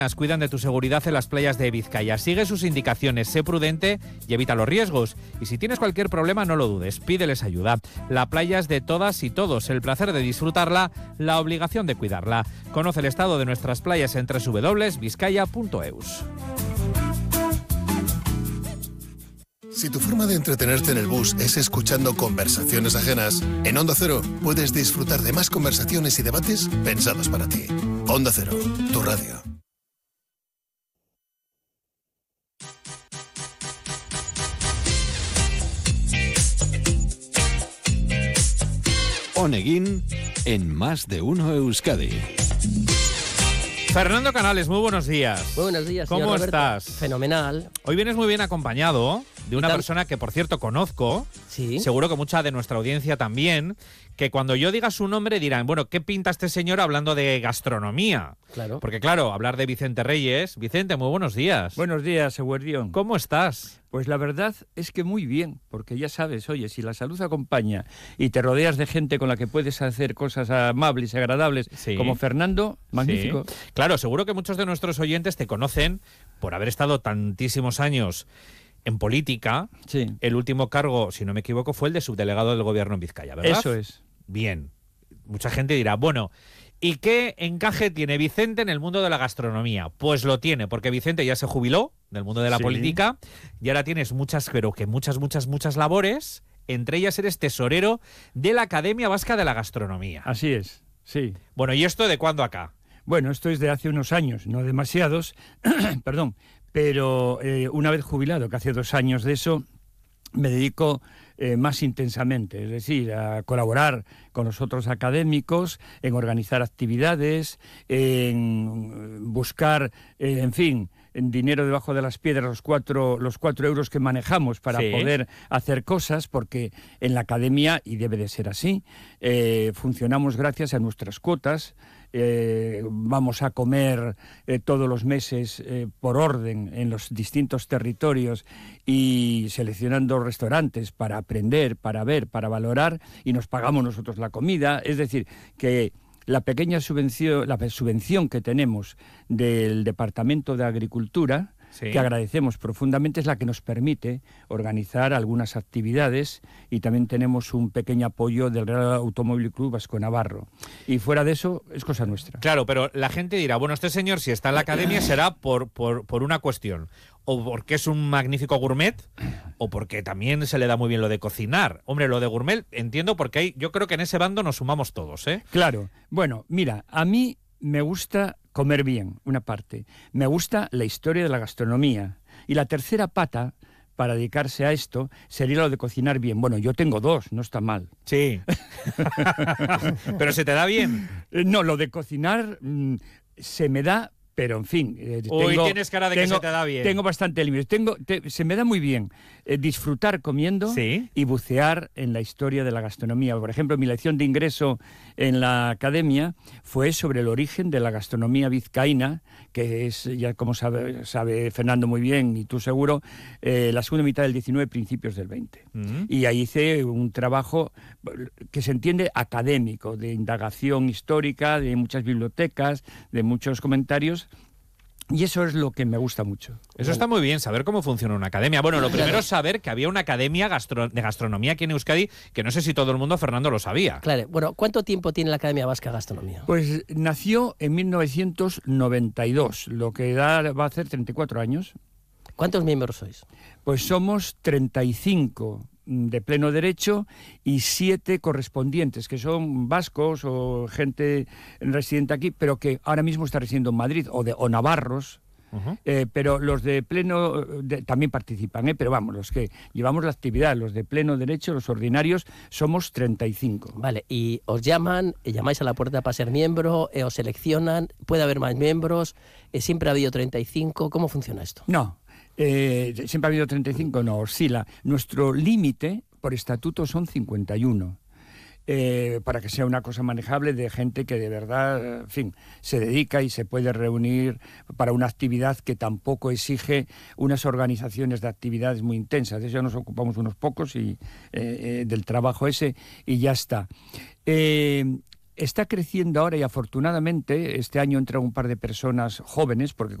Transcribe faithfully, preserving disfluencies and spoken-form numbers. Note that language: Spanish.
Cuidan de tu seguridad en las playas de Vizcaya. Sigue sus indicaciones, sé prudente y evita los riesgos. Y si tienes cualquier problema, no lo dudes, pídeles ayuda. La playa es de todas y todos, el placer de disfrutarla, la obligación de cuidarla. Conoce el estado de nuestras playas en doble u doble u doble u punto vizcaya punto eus. Si tu forma de entretenerte en el bus es escuchando conversaciones ajenas, en Onda Cero puedes disfrutar de más conversaciones y debates pensados para ti. Onda Cero, tu radio. Oneguín en Más de Uno Euskadi. Fernando Canales, muy buenos días. Muy buenos días, ¿Cómo señor Roberto? estás? Fenomenal. Hoy vienes muy bien acompañado de una persona que, por cierto, conozco. Sí. Seguro que mucha de nuestra audiencia también. Que cuando yo diga su nombre dirán, bueno, ¿qué pinta este señor hablando de gastronomía? Claro. Porque, claro, hablar de Vicente Reyes. Vicente, muy buenos días. Buenos días, Eguerdión. ¿Cómo estás? Pues la verdad es que muy bien, porque ya sabes, oye, si la salud acompaña y te rodeas de gente con la que puedes hacer cosas amables y agradables, Sí. como Fernando, magnífico. Sí. Claro, seguro que muchos de nuestros oyentes te conocen por haber estado tantísimos años en política. Sí. El último cargo, si no me equivoco, fue el de subdelegado del gobierno en Vizcaya, ¿verdad? Eso es. Bien. Mucha gente dirá, bueno, ¿y qué encaje tiene Vicente en el mundo de la gastronomía? Pues lo tiene, porque Vicente ya se jubiló del mundo de la Sí. política y ahora tienes muchas, pero que muchas, muchas, muchas labores. Entre ellas eres tesorero de la Academia Vasca de la Gastronomía. Así es, sí. Bueno, ¿y esto de cuándo acá? Bueno, esto es de hace unos años, no demasiados, perdón, pero eh, una vez jubilado, que hace dos años de eso, me dedico eh, más intensamente, es decir, a colaborar con los otros académicos, en organizar actividades, en buscar, eh, en fin, en dinero debajo de las piedras, los cuatro, los cuatro euros que manejamos para Sí. poder hacer cosas, porque en la academia, y debe de ser así, eh, funcionamos gracias a nuestras cuotas. Eh, vamos a comer eh, todos los meses eh, por orden en los distintos territorios y seleccionando restaurantes para aprender, para ver, para valorar, y nos pagamos nosotros la comida. Es decir, que la pequeña subvención, la subvención que tenemos del Departamento de Agricultura, Sí. que agradecemos profundamente, es la que nos permite organizar algunas actividades, y también tenemos un pequeño apoyo del Real Automóvil Club Vasco Navarro. Y fuera de eso, es cosa nuestra. Claro, pero la gente dirá, bueno, este señor si está en la academia será por, por, por una cuestión. O porque es un magnífico gourmet, o porque también se le da muy bien lo de cocinar. Hombre, lo de gourmet entiendo, porque hay, yo creo que en ese bando nos sumamos todos, ¿eh? Claro. Bueno, mira, a mí me gusta comer bien, una parte. Me gusta la historia de la gastronomía. Y la tercera pata, para dedicarse a esto, sería lo de cocinar bien. Bueno, yo tengo dos, no está mal. Sí. Pero se te da bien. Eh, no, lo de cocinar mm, se me da, pero en fin. Eh, Uy, tengo, tienes cara de que tengo, se te da bien. Tengo bastante límite. Tengo, te- se me da muy bien eh, disfrutar comiendo Sí. y bucear en la historia de la gastronomía. Por ejemplo, mi lección de ingreso en la academia fue sobre el origen de la gastronomía vizcaína, que es, ya como sabe, sabe Fernando muy bien, y tú seguro, eh, la segunda mitad del diecinueve, principios del veinte. Mm. Y ahí hice un trabajo que se entiende académico, de indagación histórica, de muchas bibliotecas, de muchos comentarios, y eso es lo que me gusta mucho. Eso está muy bien, saber cómo funciona una academia. Bueno, lo primero es saber que había una academia gastro- de gastronomía aquí en Euskadi, que no sé si todo el mundo, Fernando, lo sabía. Claro. Bueno, ¿cuánto tiempo tiene la Academia Vasca de Gastronomía? Pues nació en mil novecientos noventa y dos, lo que da, va a hacer treinta y cuatro años. ¿Cuántos miembros sois? Pues somos treinta y cinco de pleno derecho y siete correspondientes, que son vascos o gente residente aquí, pero que ahora mismo está residiendo en Madrid, o, de, o navarros. Ujú. Eh, pero los de pleno de, también participan, ¿eh? Pero vamos, los que llevamos la actividad, los de pleno derecho, los ordinarios, somos treinta y cinco. Vale, y os llaman, eh, llamáis a la puerta para ser miembro, eh, os seleccionan, puede haber más miembros, eh, siempre ha habido treinta y cinco, ¿cómo funciona esto? No, eh, siempre ha habido treinta y cinco, no, oscila. Nuestro límite por estatuto son cincuenta y uno. Eh, para que sea una cosa manejable de gente que de verdad, en fin, se dedica y se puede reunir para una actividad que tampoco exige unas organizaciones de actividades muy intensas. De eso nos ocupamos unos pocos y, eh, eh, del trabajo ese, y ya está. Eh, está creciendo ahora y afortunadamente este año entran un par de personas jóvenes, porque